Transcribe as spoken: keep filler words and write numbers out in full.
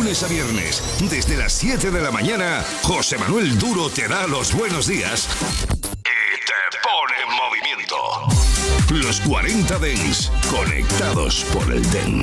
lunes a viernes, desde las siete de la mañana, José Manuel Duro te da los buenos días y te pone en movimiento. Los cuarenta Dance, conectados por el Dance.